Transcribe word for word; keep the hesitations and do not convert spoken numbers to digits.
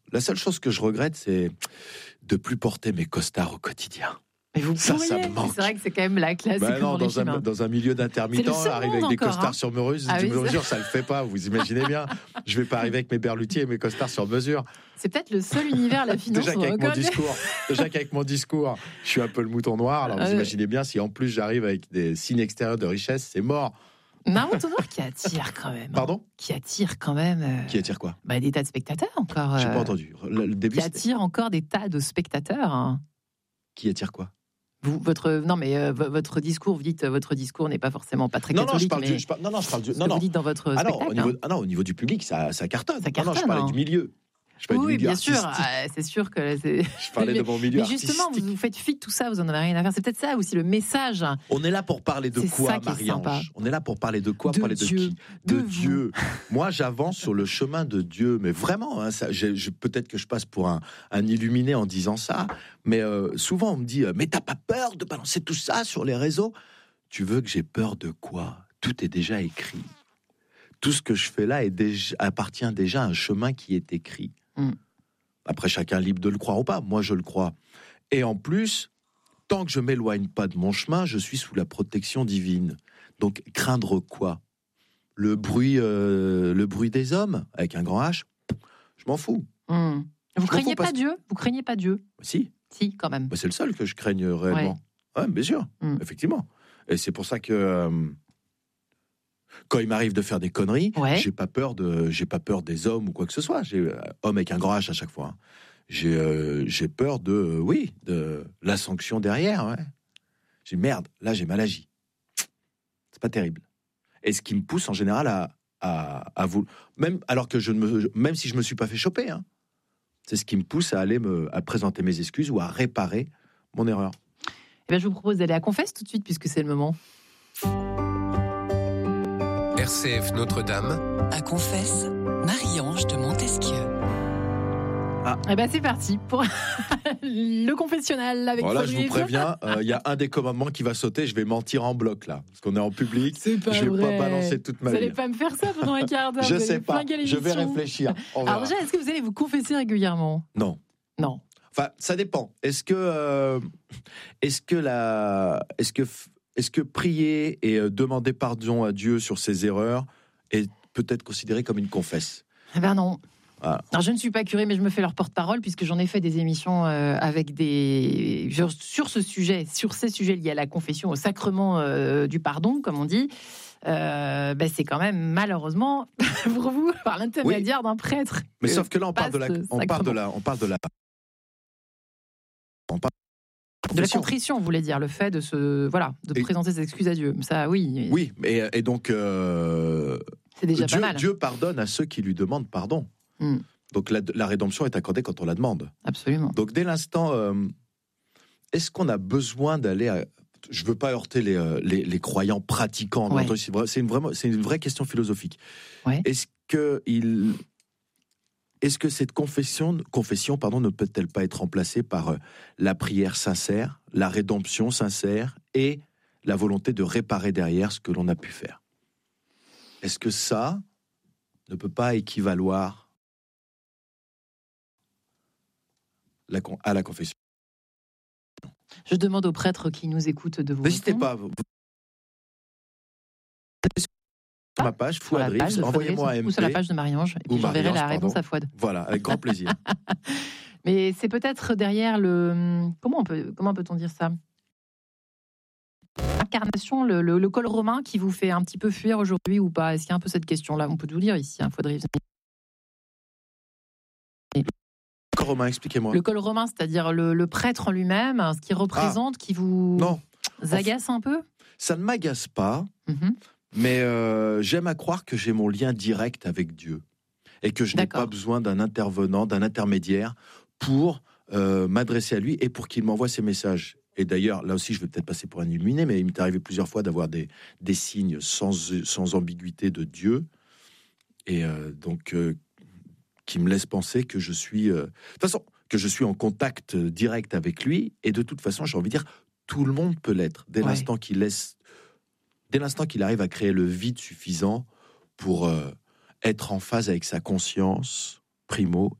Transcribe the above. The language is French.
La seule chose que je regrette, c'est de plus porter mes costards au quotidien. Mais vous ça, pourriez. ça me manque. C'est vrai que c'est quand même la classe. Ben non, pour dans, un, dans un milieu d'intermittent, arriver avec des encore, costards hein. sur mesure, Ah oui, mesure ça le fait pas. Vous imaginez bien. Je vais pas arriver avec mes berlutiers et mes costards sur mesure. C'est peut-être le seul univers, la finance. Déjà qu'avec mon discours, déjà qu'avec mon discours, je suis un peu le mouton noir. Alors vous euh... imaginez bien si en plus j'arrive avec des signes extérieurs de richesse, c'est mort. Un mouton noir qui attire quand même. Pardon ? Qui attire quand même. Euh... Qui attire quoi ? Bah, des tas de spectateurs encore. Euh... J'ai pas entendu. Le, le début, qui attire encore des tas de spectateurs. Hein. Qui attire quoi ? Vous, votre, non, mais euh, votre discours, vous dites, votre discours n'est pas forcément pas très non, catholique. Non, je parle mais du, je parle, non, non, je parle du. Non, non. Vous dites dans votre ah spectacle. Non, au niveau, hein. ah non, au niveau du public, ça, ça cartonne. Ça cartonne. Non, non, je parlais hein. du milieu. Je oui, du milieu bien artistique. sûr. Euh, c'est sûr que c'est. Je parlais mais, de mon milieu mais justement, artistique. vous, vous faites fi de tout ça, vous en avez rien à faire. C'est peut-être ça aussi le message. On est là pour parler de c'est quoi, Marie-Ange ? On est là pour parler de quoi ? De Parler Dieu. de qui ? De, de Dieu. Moi, j'avance sur le chemin de Dieu, mais vraiment. Hein, ça, j'ai, je, peut-être que je passe pour un, un illuminé en disant ça, mais euh, souvent on me dit, mais t'as pas peur de balancer tout ça sur les réseaux ? Tu veux que j'ai peur de quoi ? Tout est déjà écrit. Tout ce que je fais là est déjà, appartient déjà à un chemin qui est écrit. Mm. Après, chacun est libre de le croire ou pas. Moi, je le crois. Et en plus, tant que je m'éloigne pas de mon chemin, je suis sous la protection divine. Donc, craindre quoi ? Le bruit, euh, le bruit des hommes, avec un grand H, je m'en fous. Mm. Vous je craignez pas parce... Dieu ? Vous craignez pas Dieu ? Si. Si, quand même. Bah, c'est le seul que je craigne réellement. Ouais, ouais bien sûr, mm. effectivement. Et c'est pour ça que... Euh, quand il m'arrive de faire des conneries, ouais. j'ai pas peur de, j'ai pas peur des hommes ou quoi que ce soit. J'ai euh, homme avec un grand H à chaque fois. J'ai, euh, j'ai peur de, euh, oui, de la sanction derrière. Ouais. J'ai merde. Là, j'ai mal agi. C'est pas terrible. Et ce qui me pousse en général à, à, à vous, même alors que je ne me, même si je me suis pas fait choper, hein, c'est ce qui me pousse à aller me, à présenter mes excuses ou à réparer mon erreur. Eh bien, je vous propose d'aller à Confesse tout de suite puisque c'est le moment. R C F Notre-Dame. À Confesse, Marie-Ange de Montesquieu. Ah. Eh ben c'est parti pour le confessionnal avec voilà, Fabrice. Je vous préviens, il euh, y a un des commandements qui va sauter. Je vais mentir en bloc là, parce qu'on est en public. C'est pas je vais vrai. pas balancer toute ma vie. Vous n'allez pas me faire ça pendant un quart d'heure. Je sais pas. Je vais réfléchir. Alors déjà, est-ce que vous allez vous confesser régulièrement ? Non. Non. Enfin, ça dépend. Est-ce que, euh, est-ce que la, est-ce que, est-ce que prier et euh, demander pardon à Dieu sur ses erreurs est peut-être considéré comme une confesse ? Eh ben non. Voilà. Alors, je ne suis pas curé, mais je me fais leur porte-parole puisque j'en ai fait des émissions euh, avec des sur ce sujet, sur ces sujets liés à la confession, au sacrement euh, du pardon, comme on dit. Euh, ben c'est quand même malheureusement pour vous par l'intermédiaire oui. d'un prêtre. Mais sauf que là, on parle de la, on parle de la, on parle de la, on parle de la contrition, vous voulez dire, le fait de se, voilà, de et, présenter ses excuses à Dieu. Ça, oui. Oui, mais et donc, euh, c'est déjà Dieu, pas mal. Dieu pardonne à ceux qui lui demandent pardon. Mm. Donc la, la rédemption est accordée quand on la demande. Absolument. Donc dès l'instant, euh, est-ce qu'on a besoin d'aller à... Je veux pas heurter les, euh, les, les croyants pratiquants. Ouais. C'est, vrai, c'est, une vraie, c'est une vraie question philosophique. Ouais. Est-ce que, il, est-ce que cette confession, confession pardon, ne peut-elle pas être remplacée par euh, la prière sincère, la rédemption sincère et la volonté de réparer derrière ce que l'on a pu faire ? Est-ce que ça ne peut pas équivaloir la, à la confession. Je demande aux prêtres qui nous écoutent de vous N'hésitez répondre. pas. Vous... Sur ma page, Fouad Rives, envoyez-moi un M P. Ou sur la page de Marie-Ange, et puis j'enverrai la réponse à Fouad. Voilà, avec grand plaisir. Mais c'est peut-être derrière le... Comment, on peut... Comment peut-on dire ça ? Incarnation, le, le, le col romain qui vous fait un petit peu fuir aujourd'hui ou pas ? Est-ce qu'il y a un peu cette question-là ? On peut tout lire ici, hein, Fouad Rives. Le col romain, expliquez-moi. Le col romain, c'est-à-dire le, le prêtre en lui-même, ce qu'il représente, ah, qui vous non. agace un peu ? Ça ne m'agace pas, mm-hmm. mais euh, j'aime à croire que j'ai mon lien direct avec Dieu et que je D'accord. n'ai pas besoin d'un intervenant, d'un intermédiaire pour euh, m'adresser à lui et pour qu'il m'envoie ses messages. Et d'ailleurs, là aussi, je vais peut-être passer pour un illuminé, mais il m'est arrivé plusieurs fois d'avoir des, des signes sans, sans ambiguïté de Dieu, et euh, donc euh, qui me laissent penser que je suis, euh, de toute façon, que je suis en contact direct avec lui. Et de toute façon, j'ai envie de dire, tout le monde peut l'être dès ouais. l'instant qu'il laisse, dès l'instant qu'il arrive à créer le vide suffisant pour euh, être en phase avec sa conscience, primo,